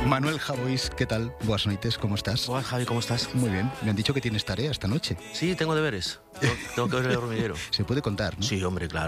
Manuel Javois, ¿qué tal? Buenas noites, ¿cómo estás? Hola Javi, ¿cómo estás? Muy bien, me han dicho que tienes tarea esta noche. Sí, tengo deberes. Tengo que ver el hormiguero. Se puede contar, ¿no? Sí,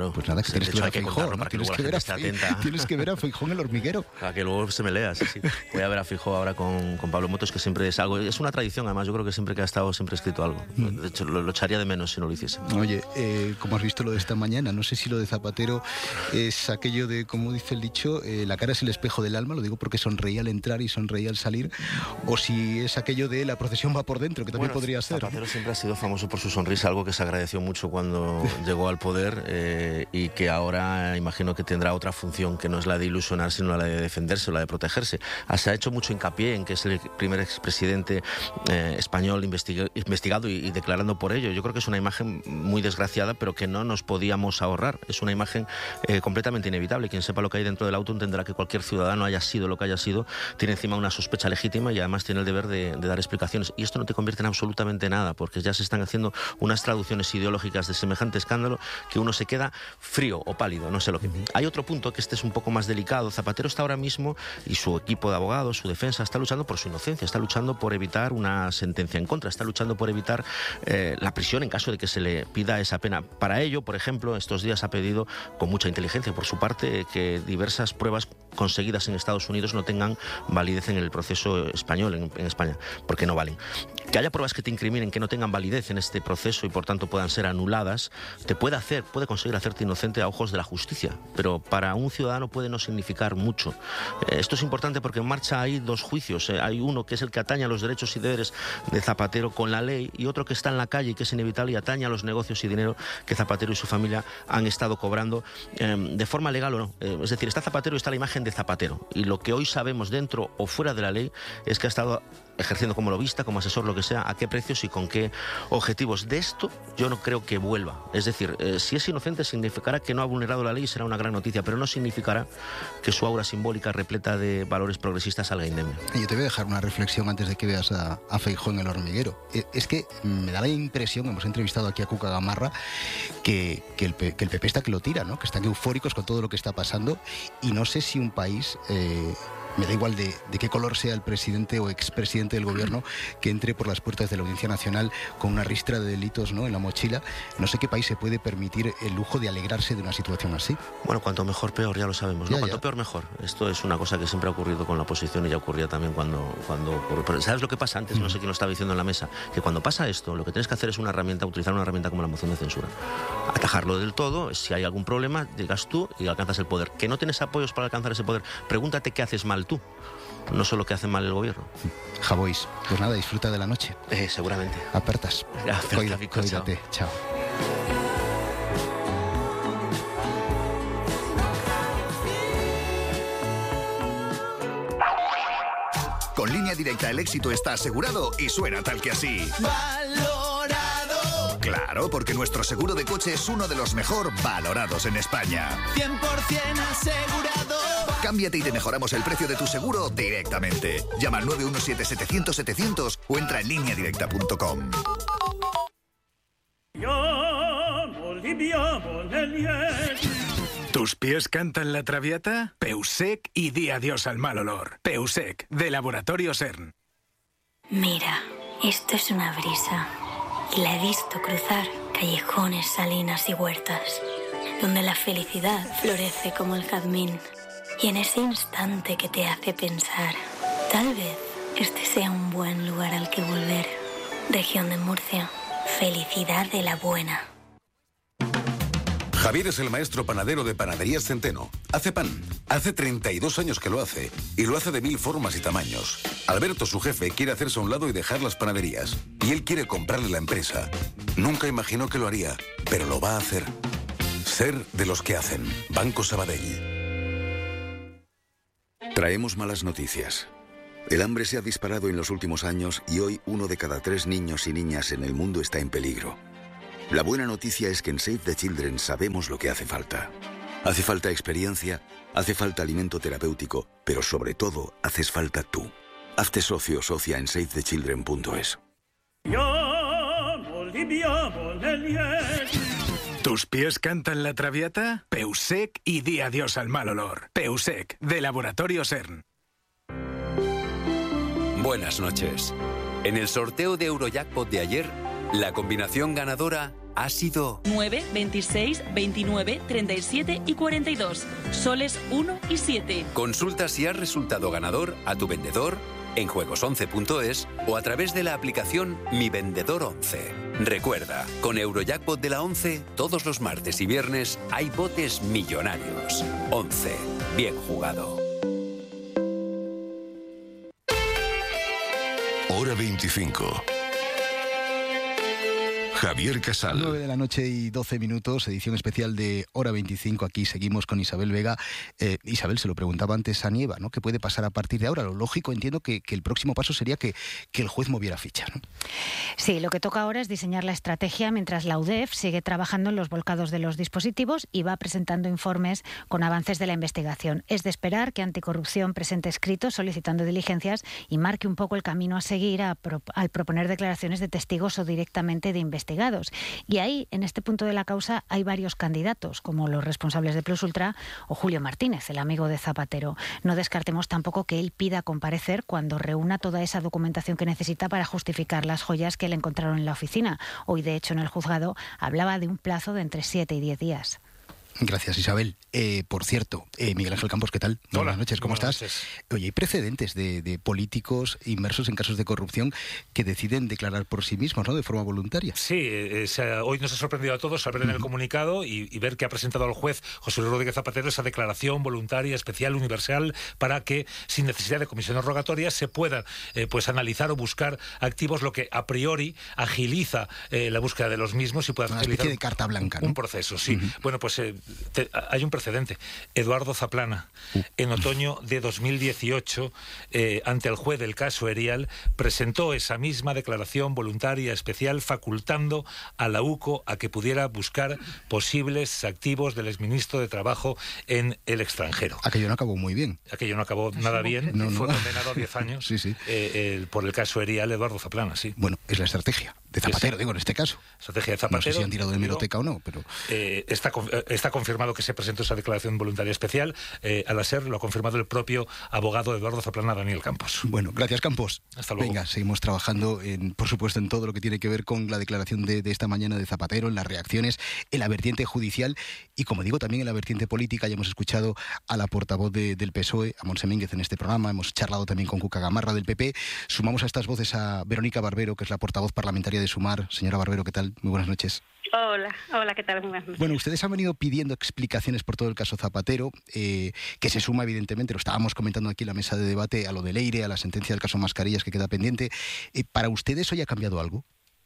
siempre he escrito algo. De hecho, lo echaría de menos si no lo hiciese. Oye, como has visto lo de esta mañana, no sé si lo de Zapatero es aquello de, como dice el dicho, la cara es el espejo del alma, lo digo porque sonreía al entrar y sonreía al salir, o si es aquello de la procesión va por dentro, que también podría ser. Zapatero siempre ha sido famoso por su sonrisa, algo que se agradeció mucho cuando llegó al poder y que ahora imagino que tendrá otra función que no es la de ilusionar, sino la de defenderse o la de protegerse. Se ha hecho mucho hincapié en que es el primer expresidente español investigado y declarando por ello. Yo creo que es una imagen muy desgraciada, pero que no nos podíamos ahorrar. Es una imagen completamente inevitable. Quien sepa lo que hay dentro del auto entenderá que cualquier ciudadano, haya sido lo que haya sido, tiene encima una sospecha legítima y además tiene el deber de dar explicaciones. Y esto no te convierte en absolutamente nada, porque ya se están haciendo unas traducciones ideológicas de semejante escándalo que uno se queda frío o pálido, no sé lo que. Hay otro punto que este es un poco más delicado. Zapatero está ahora mismo, y su equipo de abogados, su defensa, está luchando por su inocencia, está luchando por evitar una sentencia en contra, está luchando por evitar la prisión en caso de que se le pida esa pena. Para ello, por ejemplo, estos días ha pedido con mucha inteligencia por su parte que diversas pruebas conseguidas en Estados Unidos no tengan validez en el proceso español, en España, porque no valen. Que haya pruebas que te incriminen, que no tengan validez en este proceso y por tanto puedan ser anuladas, puede conseguir hacerte inocente a ojos de la justicia, pero para un ciudadano puede no significar mucho. Esto es importante porque en marcha hay dos juicios. Hay uno que es el que atañe a los derechos y deberes de Zapatero con la ley, y otro que está en la calle y que es inevitable y atañe a los negocios y dinero que Zapatero y su familia han estado cobrando de forma legal o no. Es decir, está Zapatero y está la imagen de Zapatero, y lo que hoy sabemos dentro o fuera de la ley es que ha estado ejerciendo como lobista, como asesor, lo que sea, a qué precios y con qué objetivos. De esto yo no creo que vuelva. Es decir, si es inocente significará que no ha vulnerado la ley y será una gran noticia, pero no significará que su aura simbólica repleta de valores progresistas salga indemne. Yo te voy a dejar una reflexión antes de que veas a Feijóo en el hormiguero. Es que me da la impresión, hemos entrevistado aquí a Cuca Gamarra, que el PP está que lo tira, ¿no? Que están eufóricos con todo lo que está pasando, y no sé si un país... me da igual de qué color sea el presidente o expresidente del gobierno, que entre por las puertas de la Audiencia Nacional con una ristra de delitos, ¿no?, en la mochila. No sé qué país se puede permitir el lujo de alegrarse de una situación así. Bueno, cuanto mejor peor, ya lo sabemos, ¿no? Cuanto peor mejor. Esto es una cosa que siempre ha ocurrido con la oposición y ya ocurría también cuando ocurrió. ¿Sabes lo que pasa antes? No sé quién lo estaba diciendo en la mesa, que cuando pasa esto, lo que tienes que hacer es utilizar una herramienta como la moción de censura. Atajarlo del todo. Si hay algún problema, digas tú y alcanzas el poder. Que no tienes apoyos para alcanzar ese poder, pregúntate qué haces mal tú, no solo que hace mal el gobierno. Javois, pues nada, disfruta de la noche. Seguramente. Apertas. Cuídate. Chao. Con Línea Directa el éxito está asegurado y suena tal que así. ¡Valorado! Claro, porque nuestro seguro de coche es uno de los mejor valorados en España. 100% asegurado. Cámbiate y te mejoramos el precio de tu seguro directamente. Llama al 917-700-700 o entra en lineadirecta.com. ¿Tus pies cantan la traviata? Peusec y di adiós al mal olor. Peusec, de Laboratorio CERN. Mira, esto es una brisa. Y la he visto cruzar callejones, salinas y huertas, donde la felicidad florece como el jazmín. Y en ese instante que te hace pensar, tal vez este sea un buen lugar al que volver. Región de Murcia, felicidad de la buena. Javier es el maestro panadero de Panaderías Centeno. Hace pan. Hace 32 años que lo hace. Y lo hace de 1000 formas y tamaños. Alberto, su jefe, quiere hacerse a un lado y dejar las panaderías. Y él quiere comprarle la empresa. Nunca imaginó que lo haría, pero lo va a hacer. Ser de los que hacen. Banco Sabadell. Traemos malas noticias. El hambre se ha disparado en los últimos años y hoy 1 de cada 3 niños y niñas en el mundo está en peligro. La buena noticia es que en Save the Children sabemos lo que hace falta. Hace falta experiencia, hace falta alimento terapéutico, pero sobre todo haces falta tú. Hazte socio o socia en savethechildren.es. ¿Tus pies cantan la traviata? Peusec y di adiós al mal olor. Peusec, de Laboratorio CERN. Buenas noches. En el sorteo de Eurojackpot de ayer, la combinación ganadora ha sido 9, 26, 29, 37 y 42. Soles 1 y 7. Consulta si has resultado ganador a tu vendedor en juegos11.es o a través de la aplicación Mi Vendedor 11. Recuerda, con Eurojackpot de la 11, todos los martes y viernes hay botes millonarios. 11. Bien jugado. Hora 25. Javier Casal. 9 de la noche y 12 minutos, edición especial de Hora 25. Aquí seguimos con Isabel Vega. Isabel, se lo preguntaba antes a Nieva, ¿no? ¿Qué puede pasar a partir de ahora? Lo lógico, entiendo que el próximo paso sería que el juez moviera ficha, ¿no? Sí, lo que toca ahora es diseñar la estrategia mientras la UDEF sigue trabajando en los volcados de los dispositivos y va presentando informes con avances de la investigación. Es de esperar que Anticorrupción presente escritos solicitando diligencias y marque un poco el camino a seguir al proponer declaraciones de testigos o directamente de investigación. Y ahí, en este punto de la causa, hay varios candidatos, como los responsables de Plus Ultra o Julio Martínez, el amigo de Zapatero. No descartemos tampoco que él pida comparecer cuando reúna toda esa documentación que necesita para justificar las joyas que le encontraron en la oficina. Hoy, de hecho, en el juzgado hablaba de un plazo de entre 7 y 10 días. Gracias, Isabel. Por cierto, Miguel Ángel Campos, ¿qué tal? Hola, buenas noches, ¿cómo estás? Noches. Oye, ¿hay precedentes de políticos inmersos en casos de corrupción que deciden declarar por sí mismos, ¿no?, de forma voluntaria? Sí, hoy nos ha sorprendido a todos al ver en el comunicado y ver que ha presentado al juez José Luis Rodríguez Zapatero esa declaración voluntaria, especial, universal, para que, sin necesidad de comisiones rogatorias, se puedan analizar o buscar activos, lo que a priori agiliza la búsqueda de los mismos y pueda Una agilizar especie de carta blanca, ¿no? un proceso, sí. Bueno, pues hay un precedente. Eduardo Zaplana, en otoño de 2018, ante el juez del caso Erial, presentó esa misma declaración voluntaria especial facultando a la UCO a que pudiera buscar posibles activos del exministro de Trabajo en el extranjero. Aquello no acabó muy bien. Aquello no acabó nada bien. No. Fue condenado a 10 años Sí. por el caso Erial, Eduardo Zaplana, sí. Bueno, es la estrategia de Zapatero, digo, en este caso. Estrategia de Zapatero. No sé si han tirado de hemeroteca o no, pero... Está confirmado que se presentó esa declaración voluntaria especial. A la SER lo ha confirmado el propio abogado de Eduardo Zaplana, Daniel Campos. Bueno, gracias, Campos. Hasta luego. Venga, seguimos trabajando, por supuesto, en todo lo que tiene que ver con la declaración de esta mañana de Zapatero, en las reacciones, en la vertiente judicial y, como digo, también en la vertiente política. Ya hemos escuchado a la portavoz del PSOE, a Montse Mínguez, en este programa. Hemos charlado también con Cuca Gamarra del PP. Sumamos a estas voces a Verónica Barbero, que es la portavoz parlamentaria de Sumar. Señora Barbero, ¿qué tal? Muy buenas noches. Hola, ¿qué tal? Muy buenas noches. Bueno, ustedes han venido pidiendo explicaciones por todo el caso Zapatero, que se suma, evidentemente, lo estábamos comentando aquí en la mesa de debate, a lo de Leire, a la sentencia del caso Mascarillas que queda pendiente. ¿Para ustedes hoy ha cambiado algo?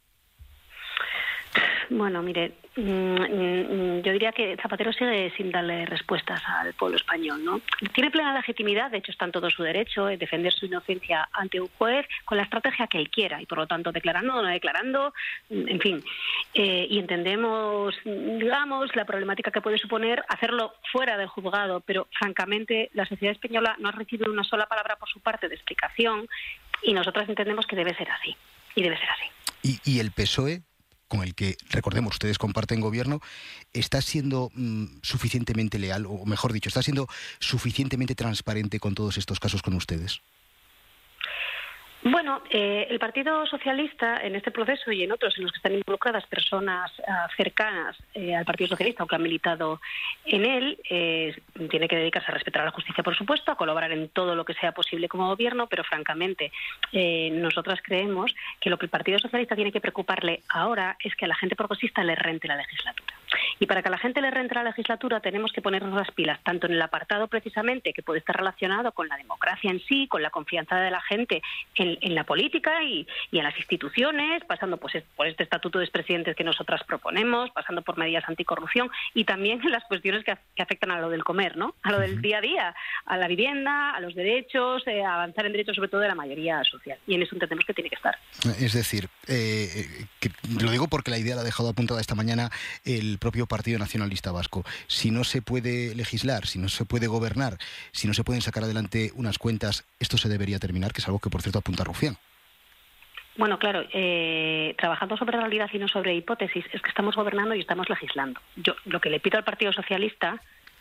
Bueno, mire, yo diría que Zapatero sigue sin darle respuestas al pueblo español, ¿no? Tiene plena legitimidad, de hecho está en todo su derecho, en defender su inocencia ante un juez con la estrategia que él quiera y, por lo tanto, declarando o no declarando, en fin. Y entendemos, digamos, la problemática que puede suponer hacerlo fuera del juzgado, pero, francamente, la sociedad española no ha recibido una sola palabra por su parte de explicación y nosotras entendemos que debe ser así, y debe ser así. ¿Y el PSOE, con el que, recordemos, ustedes comparten gobierno, está siendo suficientemente leal, o mejor dicho, está siendo suficientemente transparente con todos estos casos con ustedes? Bueno, el Partido Socialista en este proceso y en otros en los que están involucradas personas cercanas al Partido Socialista o que han militado en él, tiene que dedicarse a respetar a la justicia, por supuesto, a colaborar en todo lo que sea posible como gobierno, pero francamente nosotras creemos que lo que el Partido Socialista tiene que preocuparle ahora es que a la gente progresista le rente la legislatura. Y para que a la gente le rente la legislatura tenemos que ponernos las pilas, tanto en el apartado precisamente que puede estar relacionado con la democracia en sí, con la confianza de la gente en la política y en las instituciones, pasando pues por este estatuto de expresidentes que nosotras proponemos, pasando por medidas anticorrupción y también en las cuestiones que afectan a lo del comer, ¿no? A lo del día a día, a la vivienda, a los derechos, a avanzar en derechos sobre todo de la mayoría social. Y en eso entendemos que tiene que estar. Es decir, que lo digo porque la idea la ha dejado apuntada esta mañana el propio Partido Nacionalista Vasco. Si no se puede legislar, si no se puede gobernar, si no se pueden sacar adelante unas cuentas, esto se debería terminar, que es algo que, por cierto, apunta Rufián. Bueno, claro, trabajando sobre realidad y no sobre hipótesis, es que estamos gobernando y estamos legislando. Yo lo que le pido al Partido Socialista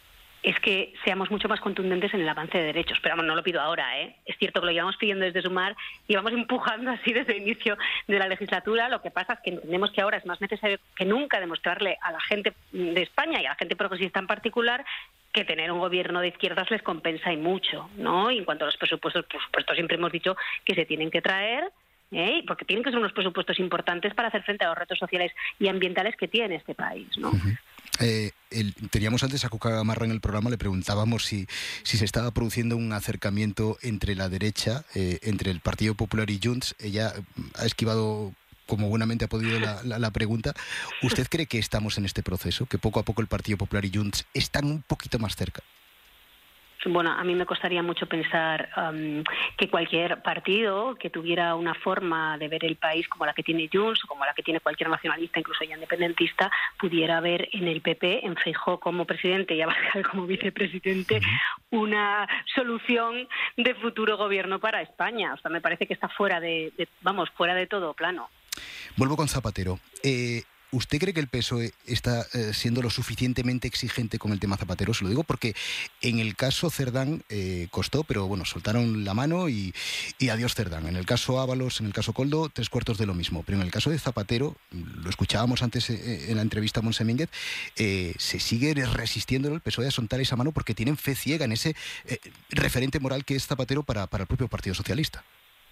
es que seamos mucho más contundentes en el avance de derechos. Pero vamos, no lo pido ahora, ¿eh? Es cierto que lo llevamos pidiendo desde Sumar y vamos empujando así desde el inicio de la legislatura. Lo que pasa es que entendemos que ahora es más necesario que nunca demostrarle a la gente de España y a la gente progresista en particular que tener un gobierno de izquierdas les compensa y mucho, ¿no? Y en cuanto a los presupuestos, por supuesto, siempre hemos dicho que se tienen que traer, porque tienen que ser unos presupuestos importantes para hacer frente a los retos sociales y ambientales que tiene este país, ¿no? Teníamos antes a Cuca Gamarra en el programa, le preguntábamos si se estaba produciendo un acercamiento entre la derecha, entre el Partido Popular y Junts. Ella ha esquivado como buenamente ha podido la pregunta. ¿Usted cree que estamos en este proceso, que poco a poco el Partido Popular y Junts están un poquito más cerca? Bueno, a mí me costaría mucho pensar que cualquier partido que tuviera una forma de ver el país como la que tiene Junts, como la que tiene cualquier nacionalista, incluso ya independentista, pudiera ver en el PP, en Feijóo como presidente y Abascal como vicepresidente, una solución de futuro gobierno para España. O sea, me parece que está fuera de todo plano. Vuelvo con Zapatero. ¿Usted cree que el PSOE está siendo lo suficientemente exigente con el tema Zapatero? Se lo digo porque en el caso Cerdán costó, pero bueno, soltaron la mano y adiós Cerdán. En el caso Ábalos, en el caso Koldo, 3/4 de lo mismo. Pero en el caso de Zapatero, lo escuchábamos antes en la entrevista a Montse Mínguez, se sigue resistiendo el PSOE a soltar esa mano porque tienen fe ciega en ese referente moral que es Zapatero para el propio Partido Socialista.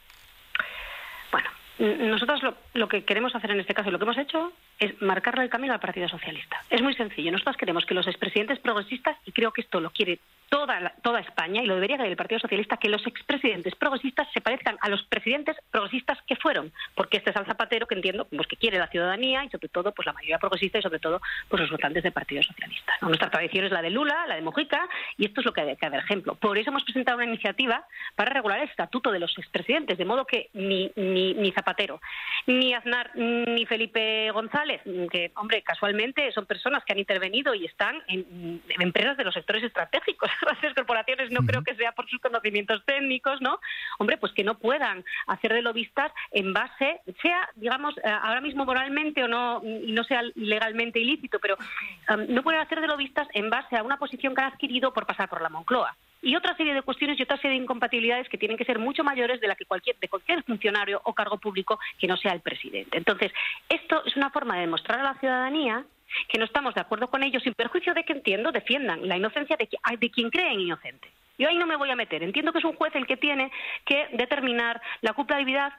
Nosotros lo que queremos hacer en este caso y lo que hemos hecho es marcarle el camino al Partido Socialista. Es muy sencillo. Nosotros queremos que los expresidentes progresistas, y creo que esto lo quiere toda España, y lo debería querer el Partido Socialista, que los expresidentes progresistas se parezcan a los presidentes progresistas que fueron, porque este es el Zapatero que entiendo pues, que quiere la ciudadanía y sobre todo pues la mayoría progresista y sobre todo pues los votantes del Partido Socialista, ¿no? Nuestra tradición es la de Lula, la de Mujica, y esto es lo que hay que dar ejemplo. Por eso hemos presentado una iniciativa para regular el estatuto de los expresidentes, de modo que ni Zapatero, ni Aznar, ni Felipe González, que, hombre, casualmente son personas que han intervenido y están en empresas de los sectores estratégicos. Las corporaciones no creo que sea por sus conocimientos técnicos, ¿no? Hombre, pues que no puedan hacer de lobistas en base, sea, digamos, ahora mismo moralmente o no, y no sea legalmente ilícito, pero no pueden hacer de lobistas en base a una posición que han adquirido por pasar por la Moncloa. Y otra serie de cuestiones y otra serie de incompatibilidades que tienen que ser mucho mayores de la que cualquier funcionario o cargo público que no sea el presidente. Entonces, esto es una forma de demostrar a la ciudadanía que no estamos de acuerdo con ellos, sin perjuicio de que defiendan la inocencia de quien cree en inocente. Yo ahí no me voy a meter. Entiendo que es un juez el que tiene que determinar la culpabilidad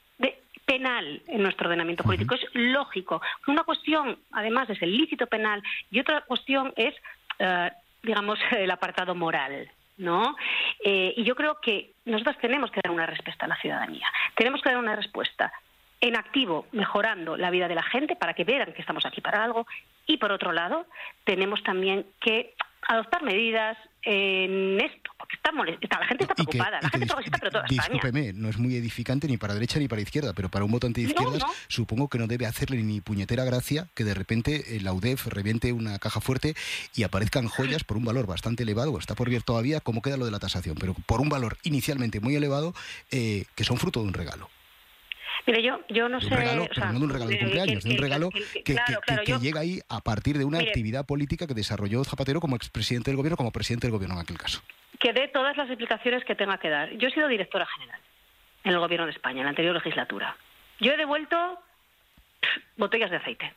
penal en nuestro ordenamiento jurídico. Es lógico. Una cuestión, además, es el ilícito penal y otra cuestión es, digamos, el apartado moral, ¿no? Y yo creo que nosotros tenemos que dar una respuesta a la ciudadanía. Tenemos que dar una respuesta en activo, mejorando la vida de la gente para que vean que estamos aquí para algo. Y por otro lado, tenemos también que adoptar medidas en esto, porque la gente está preocupada, la gente progresista, pero toda España. Discúlpeme, no es muy edificante ni para derecha ni para izquierda, pero para un votante de izquierdas supongo que no debe hacerle ni puñetera gracia que de repente la UDEF reviente una caja fuerte y aparezcan joyas por un valor bastante elevado, está por ver todavía cómo queda lo de la tasación, pero por un valor inicialmente muy elevado que son fruto de un regalo. Mire, yo no sé... Un regalo, pero no de un regalo de cumpleaños, de un regalo que llega ahí a partir de una actividad política que desarrolló Zapatero como expresidente del gobierno, como presidente del gobierno en aquel caso. Que dé todas las explicaciones que tenga que dar. Yo he sido directora general en el gobierno de España, en la anterior legislatura. Yo he devuelto botellas de aceite.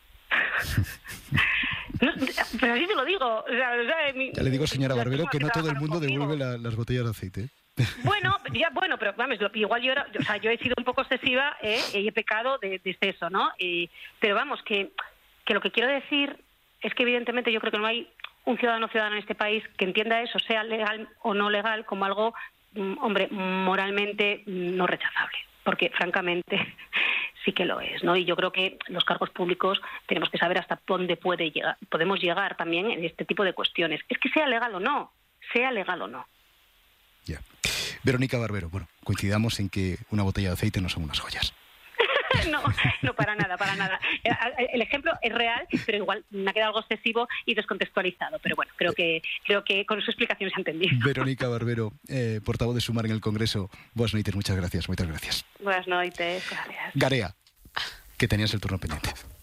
Pero así te lo digo. Ya le digo, señora Barbero, que no todo el mundo devuelve las botellas de aceite. Bueno, pero vamos, igual yo he sido un poco excesiva y he pecado de exceso, ¿no? Pero vamos, que lo que quiero decir es que evidentemente yo creo que no hay un ciudadano en este país que entienda eso, sea legal o no legal, como algo, hombre, moralmente no rechazable, porque francamente sí que lo es, ¿no? Y yo creo que los cargos públicos tenemos que saber hasta dónde podemos llegar también en este tipo de cuestiones. Es que sea legal o no. Ya. Verónica Barbero, bueno, coincidamos en que una botella de aceite no son unas joyas. No, para nada. El ejemplo es real, pero igual me ha quedado algo excesivo y descontextualizado. Pero bueno, creo que con su explicación se ha entendido. Verónica Barbero, portavoz de Sumar en el Congreso. Buenas noches, muchas gracias. Buenas noches, gracias. Garea, que tenías el turno pendiente.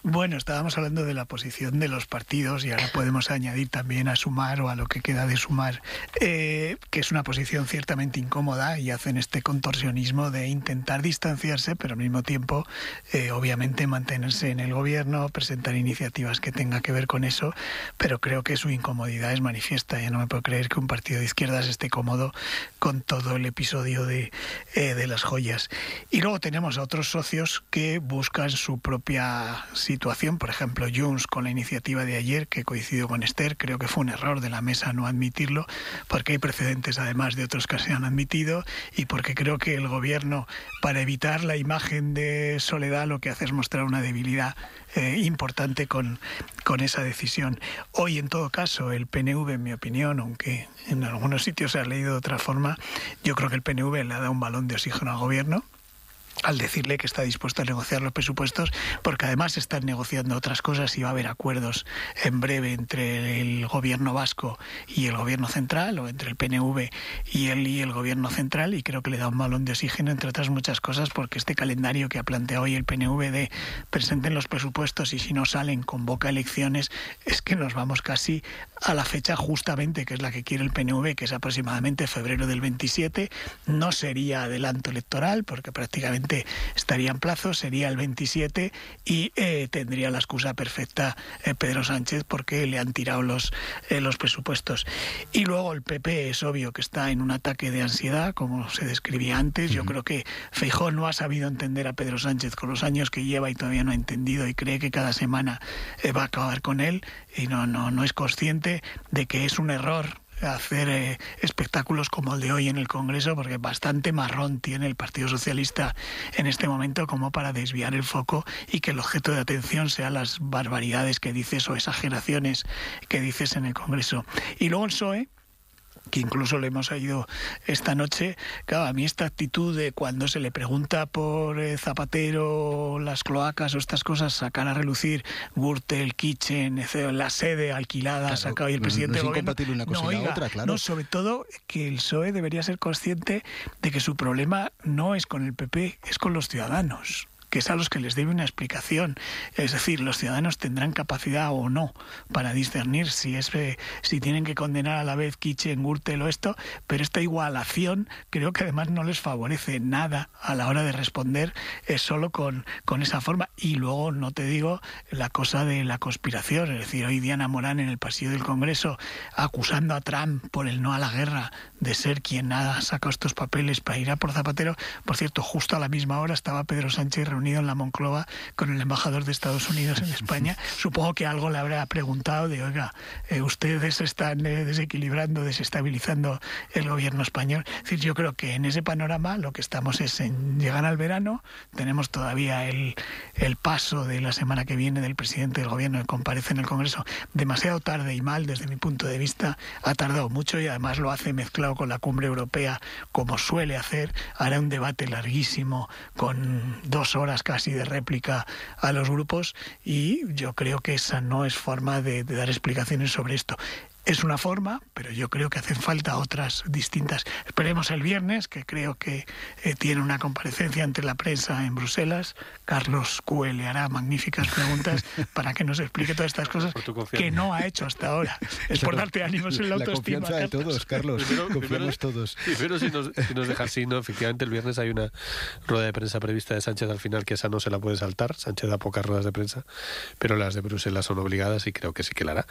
Bueno, estábamos hablando de la posición de los partidos y ahora podemos añadir también a Sumar o a lo que queda de Sumar, que es una posición ciertamente incómoda y hacen este contorsionismo de intentar distanciarse, pero al mismo tiempo, obviamente, mantenerse en el gobierno, presentar iniciativas que tengan que ver con eso, pero creo que su incomodidad es manifiesta. Ya no me puedo creer que un partido de izquierdas esté cómodo con todo el episodio de las joyas. Y luego tenemos a otros socios que buscan su propia situación, por ejemplo Junts con la iniciativa de ayer, que coincidió con Esther, creo que fue un error de la mesa no admitirlo, porque hay precedentes además de otros que se han admitido y porque creo que el gobierno, para evitar la imagen de soledad, lo que hace es mostrar una debilidad importante con esa decisión. Hoy, en todo caso, el PNV, en mi opinión, aunque en algunos sitios se ha leído de otra forma, yo creo que el PNV le ha dado un balón de oxígeno al gobierno al decirle que está dispuesto a negociar los presupuestos, porque además están negociando otras cosas y va a haber acuerdos en breve entre el gobierno vasco y el gobierno central, o entre el PNV y el gobierno central, y creo que le da un balón de oxígeno, entre otras muchas cosas, porque este calendario que ha planteado hoy el PNV de presenten los presupuestos y si no salen convoca elecciones, es que nos vamos casi a la fecha justamente que es la que quiere el PNV, que es aproximadamente febrero del 27, no sería adelanto electoral porque prácticamente estaría en plazo, sería el 27 y tendría la excusa perfecta Pedro Sánchez porque le han tirado los presupuestos. Y luego el PP es obvio que está en un ataque de ansiedad, como se describía antes. Yo creo que Feijóo no ha sabido entender a Pedro Sánchez con los años que lleva y todavía no ha entendido y cree que cada semana va a acabar con él y no es consciente de que es un error hacer espectáculos como el de hoy en el Congreso, porque bastante marrón tiene el Partido Socialista en este momento como para desviar el foco y que el objeto de atención sean las barbaridades que dices o exageraciones que dices en el Congreso. Y luego el PSOE, que incluso lo hemos oído esta noche. Claro, a mí esta actitud de cuando se le pregunta por Zapatero, las cloacas o estas cosas, sacar a relucir Gürtel, Kitchen, la sede alquilada, claro, sacado y el presidente del gobierno. Una cosa y la otra, claro. No, sobre todo que el PSOE debería ser consciente de que su problema no es con el PP, es con los ciudadanos, que es a los que les debe una explicación. Es decir, los ciudadanos tendrán capacidad o no para discernir si tienen que condenar a la vez Kitchen, Gürtel o esto, pero esta igualación creo que además no les favorece nada a la hora de responder solo con esa forma. Y luego, no te digo, la cosa de la conspiración. Es decir, hoy Diana Morán en el pasillo del Congreso acusando a Trump por el no a la guerra de ser quien ha sacado estos papeles para ir a por Zapatero. Por cierto, justo a la misma hora estaba Pedro Sánchez reunido en la Moncloa con el embajador de Estados Unidos en España. Supongo que algo le habrá preguntado de, oiga, ustedes están desequilibrando, desestabilizando el gobierno español. Es decir, yo creo que en ese panorama lo que estamos es en llegar al verano. Tenemos todavía el paso de la semana que viene del presidente del gobierno que comparece en el Congreso demasiado tarde y mal desde mi punto de vista. Ha tardado mucho y además lo hace mezclado con la cumbre europea como suele hacer. Hará un debate larguísimo con 2 horas casi de réplica a los grupos y yo creo que esa no es forma de dar explicaciones sobre esto. Es una forma, pero yo creo que hacen falta otras distintas. Esperemos el viernes, que creo que tiene una comparecencia ante la prensa en Bruselas. Carlos Cue le hará magníficas preguntas para que nos explique todas estas cosas que no ha hecho hasta ahora. Es por darte ánimos en la autoestima. La confianza de todos, Carlos. Confiamos todos. Primero, si nos deja así, ¿no? Efectivamente, el viernes hay una rueda de prensa prevista de Sánchez al final, que esa no se la puede saltar. Sánchez da pocas ruedas de prensa, pero las de Bruselas son obligadas y creo que sí que la hará.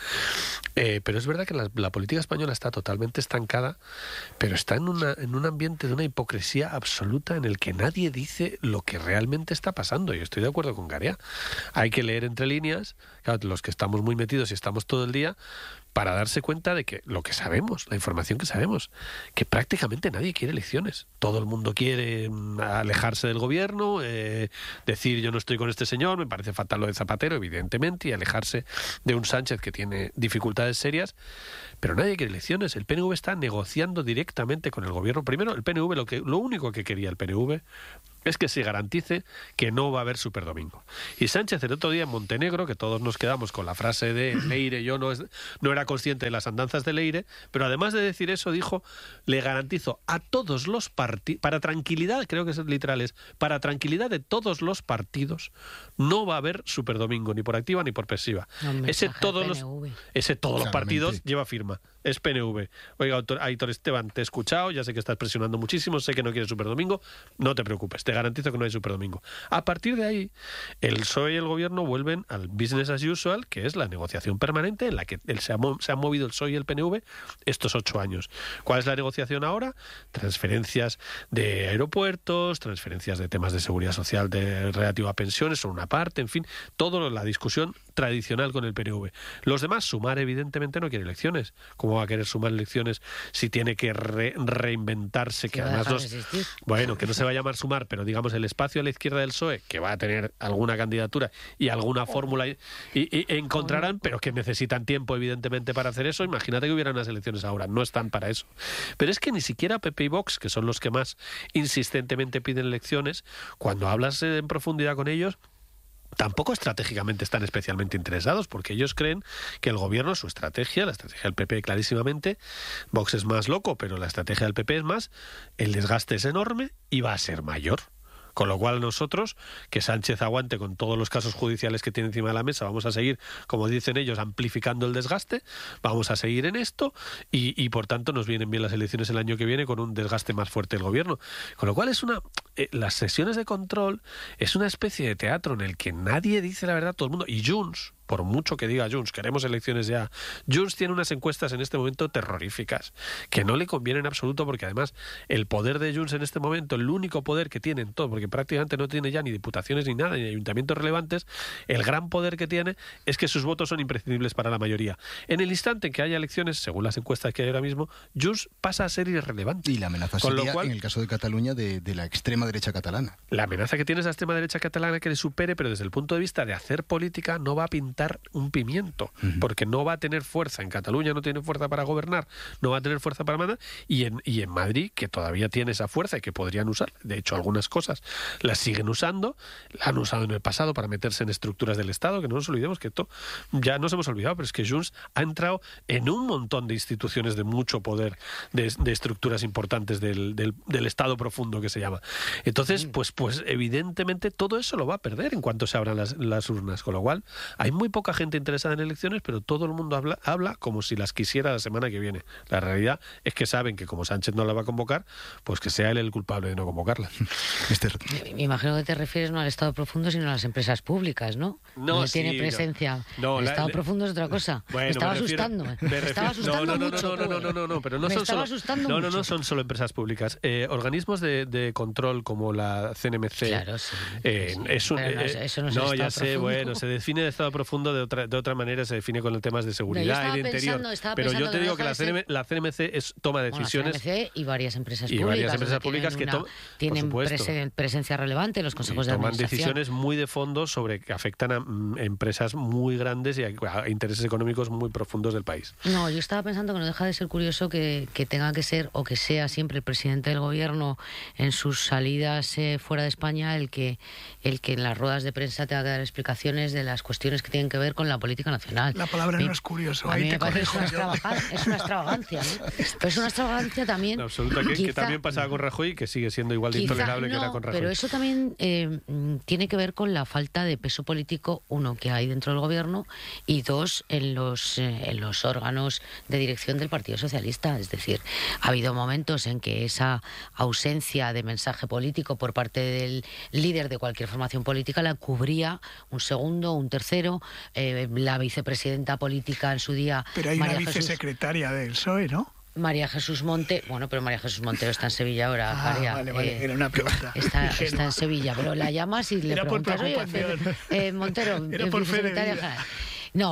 Pero es verdad que la política española está totalmente estancada, pero está en un ambiente de una hipocresía absoluta en el que nadie dice lo que realmente está pasando. Y estoy de acuerdo con Garea. Hay que leer entre líneas, claro, los que estamos muy metidos y estamos todo el día, para darse cuenta de que lo que sabemos, la información que sabemos, que prácticamente nadie quiere elecciones. Todo el mundo quiere alejarse del gobierno, decir yo no estoy con este señor, me parece fatal lo de Zapatero, evidentemente, y alejarse de un Sánchez que tiene dificultades serias, pero nadie quiere elecciones. El PNV está negociando directamente con el gobierno. Primero, el PNV, lo único que quería el PNV es que se garantice que no va a haber Superdomingo. Y Sánchez el otro día en Montenegro, que todos nos quedamos con la frase de Leire, yo no era consciente de las andanzas de Leire, pero además de decir eso dijo, le garantizo a todos los partidos, para tranquilidad, creo que es literal, para tranquilidad de todos los partidos, no va a haber Superdomingo, ni por activa ni por pasiva. Ese todos los partidos lleva firma. Es PNV. Oiga, Aitor Esteban, te he escuchado, ya sé que estás presionando muchísimo, sé que no quieres Superdomingo, no te preocupes, te garantizo que no hay Superdomingo. A partir de ahí, el PSOE y el Gobierno vuelven al business as usual, que es la negociación permanente en la que se han movido el PSOE y el PNV estos 8 años. ¿Cuál es la negociación ahora? Transferencias de aeropuertos, transferencias de temas de seguridad social relativo a pensiones, son una parte, en fin, toda la discusión tradicional con el PNV. Los demás, Sumar evidentemente no quiere elecciones. ¿Cómo va a querer Sumar elecciones si tiene que reinventarse? Que además bueno, que no se va a llamar Sumar, pero digamos el espacio a la izquierda del PSOE, que va a tener alguna candidatura y alguna fórmula y encontrarán, pero que necesitan tiempo evidentemente para hacer eso. Imagínate que hubiera unas elecciones ahora, no están para eso. Pero es que ni siquiera PP y Vox, que son los que más insistentemente piden elecciones, cuando hablas en profundidad con ellos, tampoco estratégicamente están especialmente interesados, porque ellos creen que el gobierno, su estrategia, la estrategia del PP clarísimamente, Vox es más loco, pero la estrategia del PP es más, el desgaste es enorme y va a ser mayor. Con lo cual nosotros, que Sánchez aguante con todos los casos judiciales que tiene encima de la mesa, vamos a seguir, como dicen ellos, amplificando el desgaste, vamos a seguir en esto y por tanto nos vienen bien las elecciones el año que viene con un desgaste más fuerte del gobierno. Con lo cual las sesiones de control es una especie de teatro en el que nadie dice la verdad, todo el mundo, y Junts, por mucho que diga Junts, queremos elecciones ya, Junts tiene unas encuestas en este momento terroríficas, que no le convienen en absoluto, porque además el poder de Junts en este momento, el único poder que tiene en todo, porque prácticamente no tiene ya ni diputaciones ni nada, ni ayuntamientos relevantes, el gran poder que tiene es que sus votos son imprescindibles para la mayoría. En el instante en que haya elecciones, según las encuestas que hay ahora mismo, Junts pasa a ser irrelevante. Y la amenaza sería, en el caso de Cataluña, de la extrema derecha catalana. La amenaza que tiene esa extrema derecha catalana que le supere, pero desde el punto de vista de hacer política no va a pintar un pimiento, porque no va a tener fuerza. En Cataluña no tiene fuerza para gobernar, no va a tener fuerza para mandar, y en Madrid, que todavía tiene esa fuerza y que podrían usar, de hecho algunas cosas las siguen usando, la han usado en el pasado para meterse en estructuras del Estado, que no nos olvidemos que esto ya nos hemos olvidado, pero es que Junts ha entrado en un montón de instituciones de mucho poder, de estructuras importantes del Estado profundo que se llama. Entonces, pues evidentemente todo eso lo va a perder en cuanto se abran las urnas, con lo cual hay muy poca gente interesada en elecciones, pero todo el mundo habla como si las quisiera la semana que viene. La realidad es que saben que como Sánchez no la va a convocar, pues que sea él el culpable de no convocarla. Me imagino que te refieres no al Estado profundo, sino a las empresas públicas, ¿no? No, sí, tiene presencia. No, el Estado profundo es otra cosa. Bueno, me estaba asustando. Me estaba asustando mucho. No, pero no son solo empresas públicas. Organismos de control como la CNMC. Claro, sí. Eso no es no, ya sé, profundo. Bueno, se define de Estado profundo de otra manera, se define con el temas de seguridad y de interior. Pero yo te digo que la CNMC toma decisiones. La CNMC y varias empresas públicas que tienen presencia relevante en los consejos de administración. Toman decisiones muy de fondo que afectan a empresas muy grandes y a intereses económicos muy profundos del país. No, yo estaba pensando que no deja de ser curioso que tenga que ser o que sea siempre el presidente del gobierno en sus salidas fuera de España el que en las ruedas de prensa tenga que dar explicaciones de las cuestiones que tienen que ver con la política nacional. La palabra no es curioso. A mí me parece es una extravagancia, ¿no? Pero es una extravagancia también. Absoluta, que también pasaba con Rajoy y que sigue siendo igual de intolerable que era con Rajoy. Pero eso también tiene que ver con la falta de peso político, uno, que hay dentro del gobierno, y dos, en los órganos de dirección del Partido Socialista. Es decir, ha habido momentos en que esa ausencia de mensaje político por parte del líder de cualquier formación política la cubría un segundo, un tercero, la vicepresidenta política en su día. Pero hay una vicesecretaria del PSOE, ¿no? María Jesús Montero, bueno, pero María Jesús Montero está en Sevilla ahora, María. Vale, era una pregunta. Está en Sevilla, pero la llamas y le preguntas, oye, Montero, era por vicesecretaria general. No,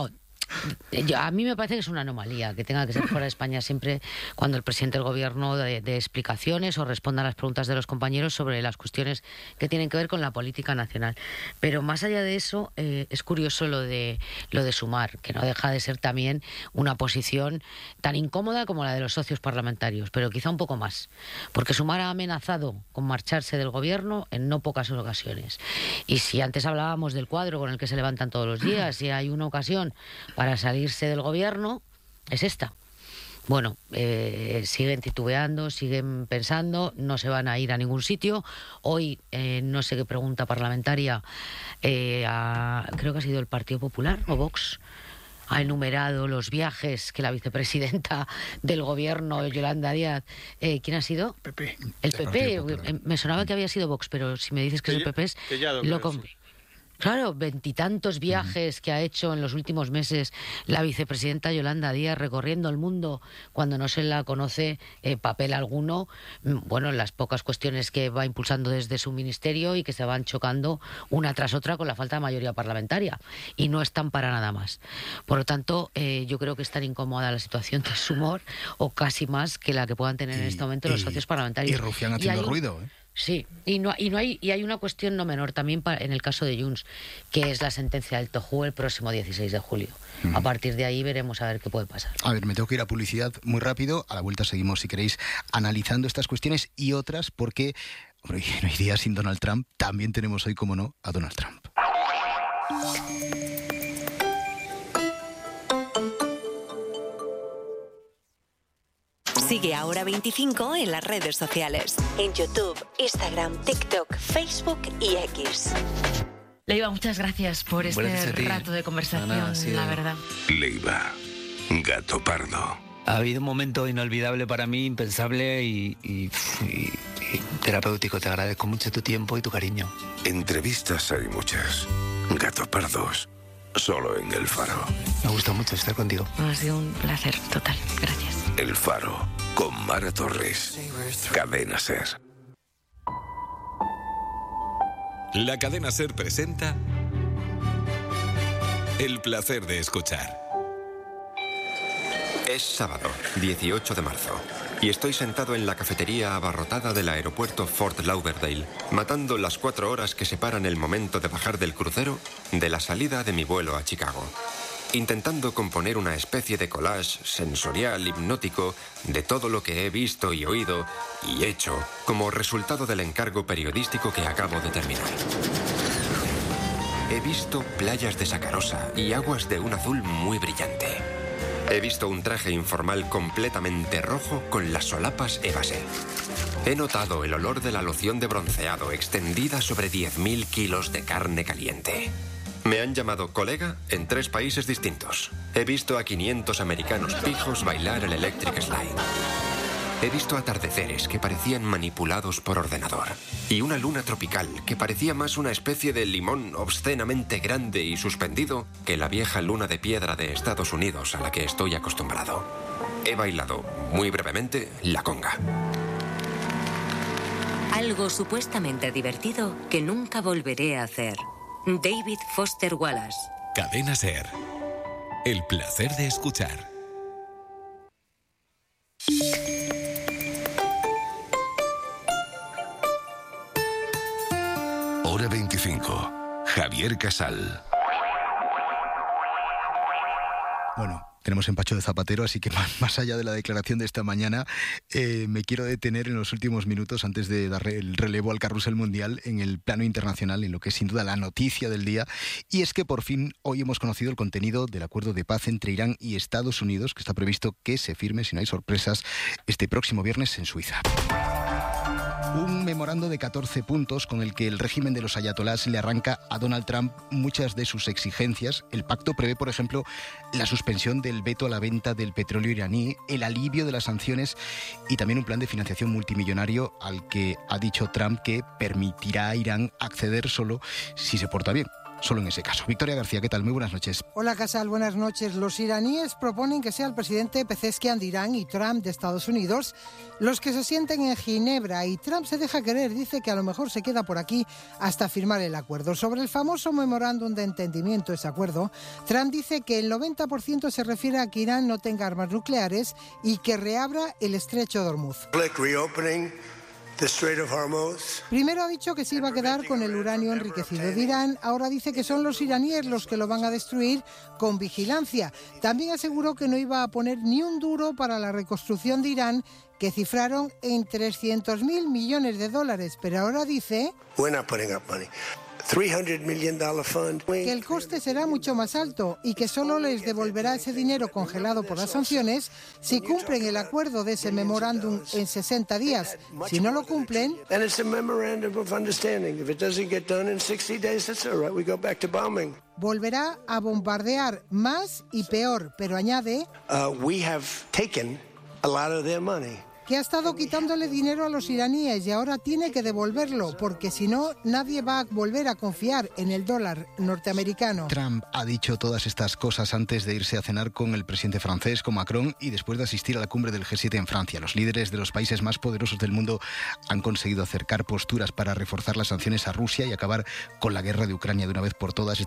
A mí me parece que es una anomalía que tenga que ser fuera de España siempre cuando el presidente del gobierno dé explicaciones o responda a las preguntas de los compañeros sobre las cuestiones que tienen que ver con la política nacional. Pero más allá de eso, es curioso lo de Sumar, que no deja de ser también una posición tan incómoda como la de los socios parlamentarios, pero quizá un poco más, porque Sumar ha amenazado con marcharse del gobierno en no pocas ocasiones. Y si antes hablábamos del cuadro con el que se levantan todos los días, y hay una ocasión para salirse del gobierno, es esta. Bueno, siguen titubeando, siguen pensando, no se van a ir a ningún sitio. Hoy, no sé qué pregunta parlamentaria, creo que ha sido el Partido Popular o Vox, ha enumerado los viajes que la vicepresidenta del gobierno, Yolanda Díaz, ¿quién ha sido? PP. El PP. Me sonaba que había sido Vox, pero si me dices que es el PP, Claro, 20 y tantos viajes que ha hecho en los últimos meses la vicepresidenta Yolanda Díaz recorriendo el mundo cuando no se la conoce papel alguno, bueno, las pocas cuestiones que va impulsando desde su ministerio y que se van chocando una tras otra con la falta de mayoría parlamentaria y no están para nada más. Por lo tanto, yo creo que es tan incómoda la situación de Sumar o casi más que la que puedan tener en este momento los socios parlamentarios. Y Rufián haciendo ruido, ¿eh? Sí, y hay una cuestión no menor también en el caso de Junts, que es la sentencia del TOJU el próximo 16 de julio. A partir de ahí veremos a ver qué puede pasar. A ver, me tengo que ir a publicidad muy rápido. A la vuelta seguimos, si queréis, analizando estas cuestiones y otras, porque hombre, no hay día sin Donald Trump. También tenemos hoy, como no, a Donald Trump. Sigue Ahora 25 en las redes sociales. En YouTube, Instagram, TikTok, Facebook y X. Leiva, muchas gracias por este rato de conversación, la verdad. Leiva, gato pardo. Ha habido un momento inolvidable para mí, impensable y terapéutico. Te agradezco mucho tu tiempo y tu cariño. Entrevistas hay muchas. Gatos pardos, solo en El Faro. Me gusta mucho estar contigo. Ha sido un placer total. Gracias. El Faro, con Mara Torres. Cadena SER. La Cadena SER presenta El placer de escuchar. Es sábado, 18 de marzo, y estoy sentado en la cafetería abarrotada del aeropuerto Fort Lauderdale, matando las 4 horas que separan el momento de bajar del crucero de la salida de mi vuelo a Chicago, intentando componer una especie de collage sensorial hipnótico de todo lo que he visto y oído y hecho como resultado del encargo periodístico que acabo de terminar. He visto playas de sacarosa y aguas de un azul muy brillante. He visto un traje informal completamente rojo con las solapas Evasé. He notado el olor de la loción de bronceado extendida sobre 10.000 kilos de carne caliente. Me han llamado colega en 3 países distintos. He visto a 500 americanos pijos bailar el electric slide. He visto atardeceres que parecían manipulados por ordenador. Y una luna tropical que parecía más una especie de limón obscenamente grande y suspendido que la vieja luna de piedra de Estados Unidos a la que estoy acostumbrado. He bailado, muy brevemente, la conga. Algo supuestamente divertido que nunca volveré a hacer. David Foster Wallace. Cadena SER. El placer de escuchar. Hora 25. Javier Casal. Bueno, tenemos empacho de zapatero, así que más allá de la declaración de esta mañana, me quiero detener en los últimos minutos antes de dar el relevo al carrusel mundial en el plano internacional, en lo que es sin duda la noticia del día, y es que por fin hoy hemos conocido el contenido del acuerdo de paz entre Irán y Estados Unidos, que está previsto que se firme, si no hay sorpresas, este próximo viernes en Suiza. Un memorando de 14 puntos con el que el régimen de los ayatolás le arranca a Donald Trump muchas de sus exigencias. El pacto prevé, por ejemplo, la suspensión del veto a la venta del petróleo iraní, el alivio de las sanciones y también un plan de financiación multimillonario al que ha dicho Trump que permitirá a Irán acceder solo si se porta bien. solo en ese caso. Victoria García, ¿qué tal? Muy buenas noches. Hola, Casal, buenas noches. Los iraníes proponen que sea el presidente Pezeshkian de Irán y Trump de Estados Unidos los que se sienten en Ginebra, y Trump se deja querer, dice que a lo mejor se queda por aquí hasta firmar el acuerdo. Sobre el famoso memorándum de entendimiento, ese acuerdo, Trump dice que el 90% se refiere a que Irán no tenga armas nucleares y que reabra el estrecho de Hormuz. Primero ha dicho que se iba a quedar con el uranio enriquecido de Irán, ahora dice que son los iraníes los que lo van a destruir con vigilancia. También aseguró que no iba a poner ni un duro para la reconstrucción de Irán, que cifraron en $300.000 millones, pero ahora dice que el coste será mucho más alto y que solo les devolverá ese dinero congelado por las sanciones si cumplen el acuerdo de ese memorándum en 60 días. Si no lo cumplen, volverá a bombardear más y peor, pero añade que ha estado quitándole dinero a los iraníes y ahora tiene que devolverlo, porque si no, nadie va a volver a confiar en el dólar norteamericano. Trump ha dicho todas estas cosas antes de irse a cenar con el presidente francés, con Macron, y después de asistir a la cumbre del G7 en Francia. Los líderes de los países más poderosos del mundo han conseguido acercar posturas para reforzar las sanciones a Rusia y acabar con la guerra de Ucrania de una vez por todas.